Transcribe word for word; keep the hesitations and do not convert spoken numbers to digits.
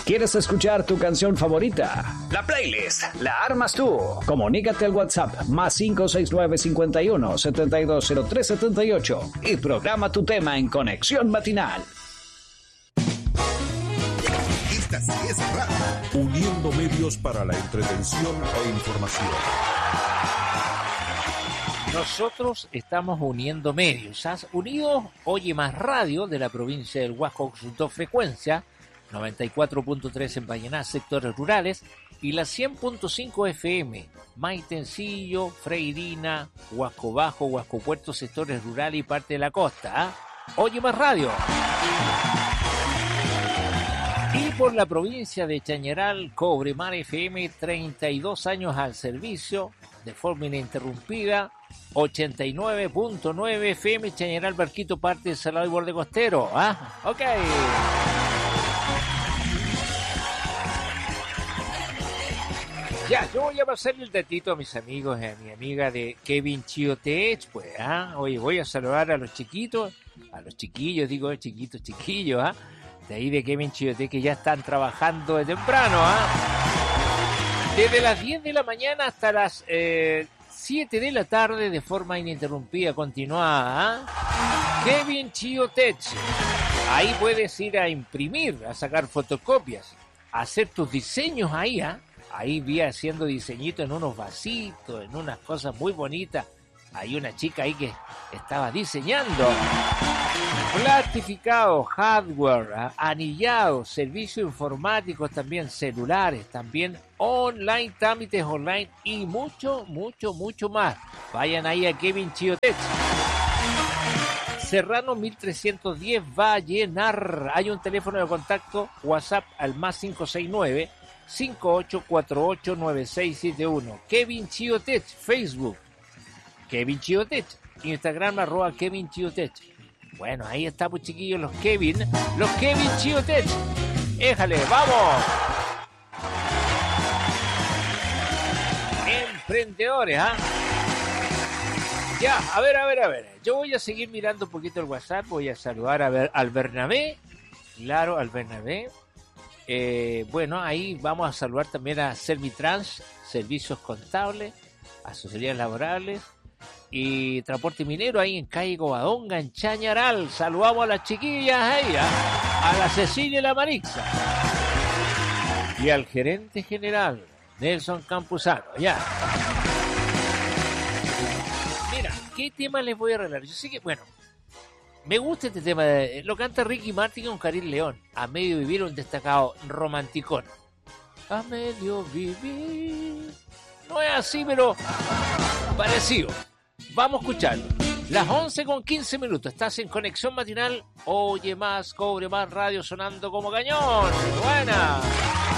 ¿Quieres escuchar tu canción favorita? La playlist la armas tú. Comunícate al WhatsApp más cinco seis nueve cincuenta y uno setenta y dos cero tres setenta y ocho y programa tu tema en Conexión Matinal. Esta sí es radio. Uniendo medios para la entretención e información. Nosotros estamos uniendo medios. Has unido Oye Más Radio de la provincia del Huasco con sus dos frecuencias, noventa y cuatro punto tres en Vallenar, sectores rurales, y la cien punto cinco F M, Maitencillo, Freirina, Huasco Bajo, Huasco Puerto, sectores rurales y parte de la costa. ¿eh? Oye Más Radio. Y por la provincia de Chañaral, Cobremar F M, treinta y dos años al servicio, de forma ininterrumpida, ochenta y nueve punto nueve F M, Chañaral, Barquito, parte de Salado y Borde Costero. ¿Ah? Ok. Ya, yo voy a pasarle el datito a mis amigos y a mi amiga de Kevin Chiotech, pues, ¿ah? Oye, voy a saludar a los chiquitos, a los chiquillos, digo, chiquitos, chiquillos, ¿ah? De ahí de Kevin Chiotech, que ya están trabajando de temprano, ¿ah? Desde las diez de la mañana hasta las eh, siete de la tarde, de forma ininterrumpida, continuada, ¿ah? Kevin Chiotech. Ahí puedes ir a imprimir, a sacar fotocopias, a hacer tus diseños ahí, ¿ah? Ahí vi haciendo diseñitos en unos vasitos, en unas cosas muy bonitas. Hay una chica ahí que estaba diseñando. Plastificado, hardware, anillado, servicios informáticos, también celulares, también online, trámites online y mucho, mucho, mucho más. Vayan ahí a Kevin Chiotech. Serrano mil trescientos diez, Vallenar. Hay un teléfono de contacto, WhatsApp al más cinco seis nueve, cinco ocho cuatro ocho, nueve seis siete uno. Kevin Chiotech, Facebook, Kevin Chiotech, Instagram, arroba Kevin Chiotech. Bueno, ahí está, pues, chiquillos, los Kevin, los Kevin Chiotech. Éjale, vamos. Emprendedores, ¿ah? Ya, a ver, a ver, a ver. Yo voy a seguir mirando un poquito el WhatsApp, voy a saludar a ver, al Bernabé, claro, al Bernabé. Eh, bueno, ahí vamos a saludar también a Servitrans, Servicios Contables, Asesorías Laborales y Transporte Minero, ahí en calle Covadonga, en Chañaral. Saludamos a las chiquillas ahí, a, a la Cecilia y la Marixa. Y al gerente general, Nelson Campuzano, ya. Mira, ¿qué tema les voy a arreglar? Yo sé que, bueno, me gusta este tema, de, lo canta Ricky Martin con Karim León. A medio vivir, un destacado romanticón. A medio vivir. No es así, pero parecido. Vamos a escucharlo. Las once con quince minutos. Estás en Conexión Matinal. Oye Más, Cobre Más Radio, sonando como cañón. Buena.